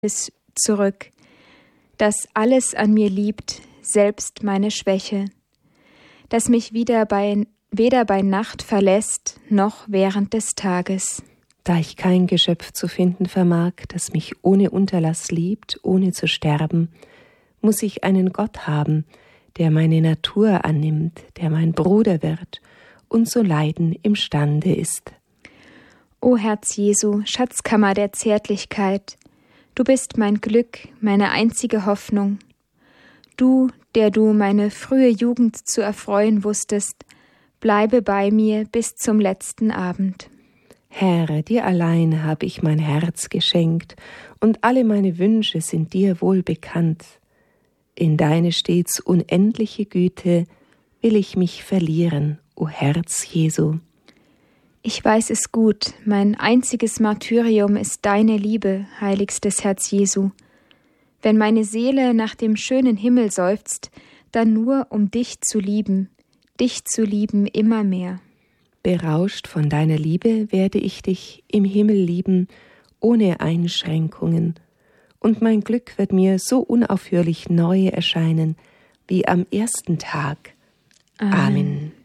es zurück, das alles an mir liebt, selbst meine Schwäche, das mich weder bei Nacht verlässt, noch während des Tages. Da ich kein Geschöpf zu finden vermag, das mich ohne Unterlass liebt, ohne zu sterben, muss ich einen Gott haben, der meine Natur annimmt, der mein Bruder wird und so leiden imstande ist. O Herz Jesu, Schatzkammer der Zärtlichkeit, du bist mein Glück, meine einzige Hoffnung. Du, der du meine frühe Jugend zu erfreuen wusstest, bleibe bei mir bis zum letzten Abend. Herr, dir allein habe ich mein Herz geschenkt, und alle meine Wünsche sind dir wohl bekannt. In deine stets unendliche Güte will ich mich verlieren, o Herz Jesu. Ich weiß es gut, mein einziges Martyrium ist deine Liebe, heiligstes Herz Jesu. Wenn meine Seele nach dem schönen Himmel seufzt, dann nur, um dich zu lieben immer mehr. Berauscht von deiner Liebe werde ich dich im Himmel lieben, ohne Einschränkungen, und mein Glück wird mir so unaufhörlich neu erscheinen, wie am ersten Tag. Amen.